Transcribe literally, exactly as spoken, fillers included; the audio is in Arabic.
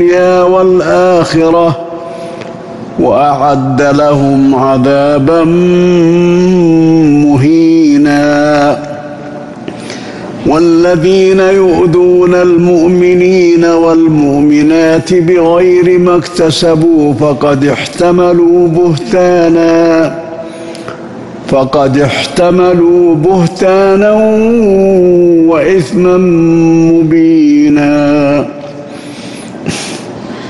الدنيا والآخرة وأعد لهم عذابا مهينا. والذين يؤذون المؤمنين والمؤمنات بغير ما اكتسبوا فقد احتملوا بهتانا فقد احتملوا بهتانا وإثما مبينا.